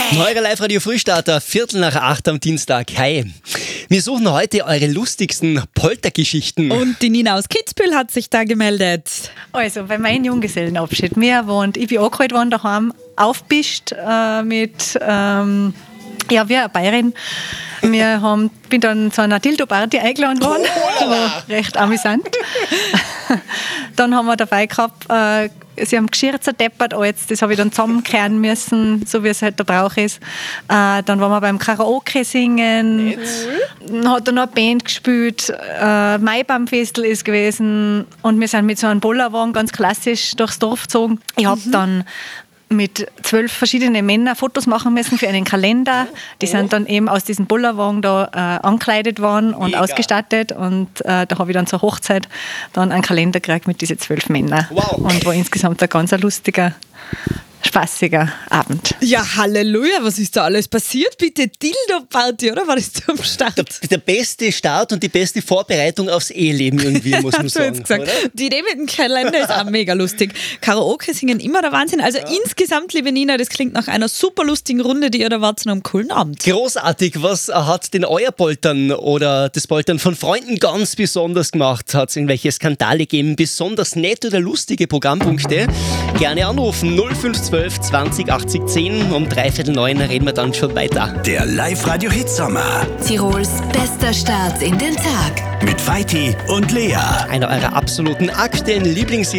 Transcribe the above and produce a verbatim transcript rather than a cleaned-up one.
Neuer Live-Radio-Frühstarter, Viertel nach acht am Dienstag. Hi. Wir suchen heute eure lustigsten Poltergeschichten. Und die Nina aus Kitzbühel hat sich da gemeldet. Also, bei meinem Junggesellenabschied, mir wohnt, ich bin angeholt worden daheim, aufbischt äh, mit, ähm, ja, wie eine Bayerin. Wir haben, bin dann zu einer Dildo-Party eingeladen worden, war recht amüsant. Dann haben wir dabei gehabt, äh, sie haben Geschirr zerdeppert, alles, das habe ich dann zusammenkehren müssen, so wie es halt der Brauch ist. Äh, dann waren wir beim Karaoke singen, dann hat dann noch eine Band gespielt, äh, Maibaumfestel ist gewesen und wir sind mit so einem Bollerwagen ganz klassisch durchs Dorf gezogen. Ich habe mhm. dann mit zwölf verschiedenen Männern Fotos machen müssen für einen Kalender. Die sind dann eben aus diesem Bollerwagen da äh, ankleidet worden und Mega. ausgestattet. Und äh, da habe ich dann zur Hochzeit dann einen Kalender gekriegt mit diesen zwölf Männern. Wow. Und war insgesamt ein ganz lustiger, spaßiger Abend. Ja, Halleluja, was ist da alles passiert? Bitte Dildo-Party, oder? War das zum Start? Der, der beste Start und die beste Vorbereitung aufs Eheleben irgendwie, muss man sagen. Gesagt. Die Idee mit dem Kalender ist auch mega lustig. Karaoke singen immer der Wahnsinn. Also ja. insgesamt, liebe Nina, das klingt nach einer super lustigen Runde, die ihr da wart zu einem coolen Abend. Großartig. Was hat denn euer Poltern oder das Poltern von Freunden ganz besonders gemacht? Hat es irgendwelche Skandale gegeben? Besonders nette oder lustige Programmpunkte? Gerne anrufen. null fünf zwölf zwanzig achtzig zehn. Um dreiviertel neun reden wir dann schon weiter. Der Live-Radio-Hit-Sommer. Tirols bester Start in den Tag. Mit Vaiti und Lea. Einer eurer absoluten aktuellen Lieblingshits.